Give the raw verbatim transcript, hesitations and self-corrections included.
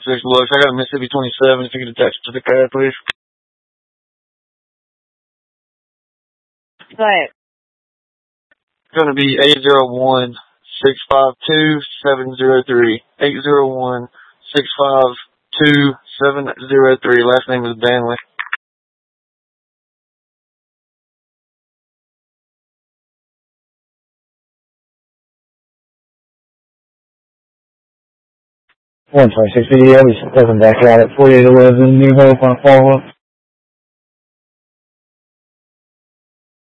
Six bucks. I got a Mississippi twenty-seven. If you could attach it to the cab, please. What? It's going to be eight zero one, six five two, seven zero three. eight zero one, six five two, seven zero three. Last name is Danley. one twenty-six B D, I'll be stepping back out at forty-eight eleven New Hope on a follow-up.